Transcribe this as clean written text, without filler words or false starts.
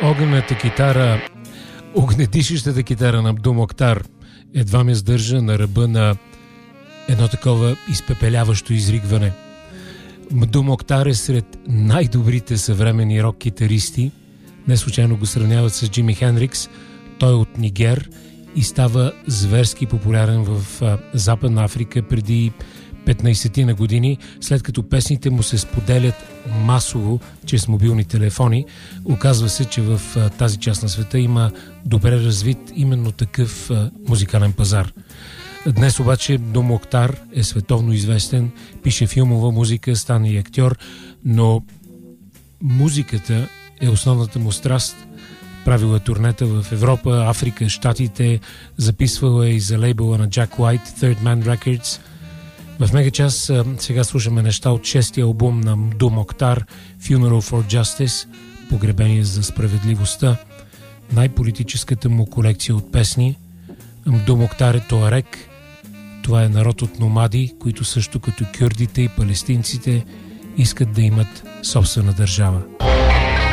огнената китара, огнедишещата китара на Абду Моктар едва ме сдържа на ръба на едно такова изпепеляващо изригване. Абду Моктар е сред най-добрите съвременни рок-китаристи. Не случайно го сравняват с Джими Хендрикс. Той е от Нигер и става зверски популярен в Западна Африка преди 15 на години, след като песните му се споделят масово чрез мобилни телефони. Оказва се, че в тази част на света има добре развит именно такъв музикален пазар. Днес обаче Абду Моктар е световно известен, пише филмова музика, стана и актьор, но музиката е основната му страст. Правил е турнета в Европа, Африка, Щатите, записвал е и за лейбъла на Jack White, Third Man Records. В Мегачас сега слушаме неща от 6-ти албум на Абду Моктар, Funeral for Justice, Погребение за справедливостта, най-политическата му колекция от песни. Абду Моктар е туарек. Това е народ от номади, които също като кюрдите и палестинците искат да имат собствена държава.